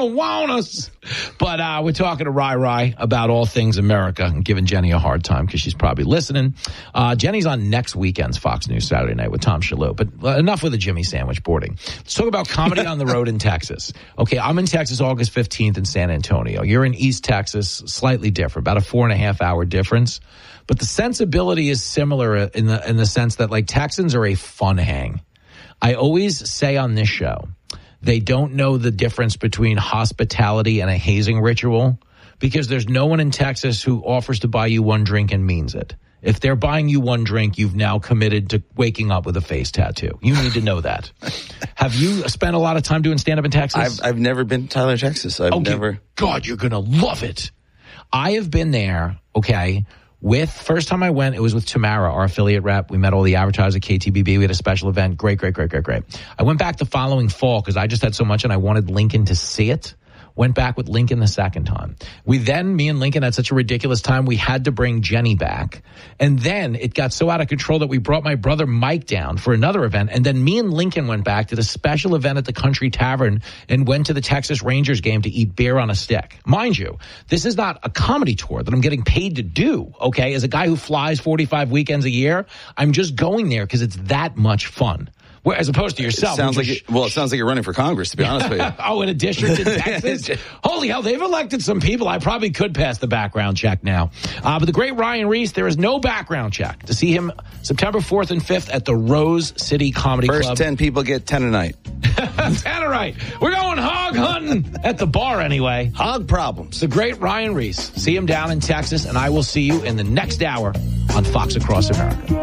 want us. But we're talking to Rai about all things America and giving Jenny a hard time because she's probably listening. Jenny's on next weekend's Fox News Saturday Night with Tom Shalhoub. But enough with the Jimmy Sandwich boarding. Let's talk about comedy on the road in Texas. Okay, I'm in Texas August 15th in San Antonio. You're in East Texas, slightly different, about a 4.5-hour difference. But the sensibility is similar in the sense that, like, Texans are a fun hang. I always say on this show, they don't know the difference between hospitality and a hazing ritual because there's no one in Texas who offers to buy you one drink and means it. If they're buying you one drink, you've now committed to waking up with a face tattoo. You need to know that. Have you spent a lot of time doing stand-up in Texas? I've never been to Tyler, Texas. Never. God, you're going to love it. I have been there, okay, first time I went, it was with Tamara, our affiliate rep. We met all the advertisers at KTBB. We had a special event. Great. I went back the following fall because I just had so much and I wanted Lincoln to see it. Went back with Lincoln the second time. Me and Lincoln had such a ridiculous time, we had to bring Jenny back. And then it got so out of control that we brought my brother Mike down for another event. And then me and Lincoln went back to the special event at the Country Tavern and went to the Texas Rangers game to eat beer on a stick. Mind you, this is not a comedy tour that I'm getting paid to do, okay? As a guy who flies 45 weekends a year, I'm just going there because it's that much fun. As opposed to yourself. It sounds like you're running for Congress, to be honest with you. Oh, in a district in Texas? Holy hell, they've elected some people. I probably could pass the background check now. But the great Ryan Reese, there is no background check. To see him September 4th and 5th at the Rose City Comedy Club. First 10 people get 10 a night. 10 a night. We're going hog hunting at the bar anyway. Hog problems. The great Ryan Reese. See him down in Texas, and I will see you in the next hour on Fox Across America.